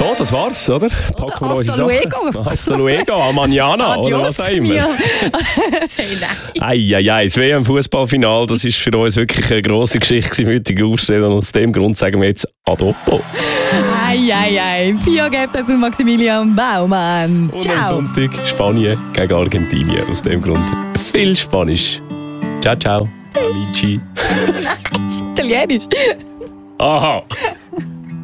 So, das war's, oder? Packen wir unsere Sachen. Hasta luego, a mañana, oder was auch immer. Das WM-Fußballfinale, das ist für uns wirklich eine grosse Geschichte im heutigen Aufstellen. Und aus dem Grund sagen wir jetzt Adoppo. Pio Gebtes und Maximilian Baumann. Und am Sonntag Spanien gegen Argentinien. Aus dem Grund viel Spanisch. Ciao, ciao. Amici. Italienisch. Aha.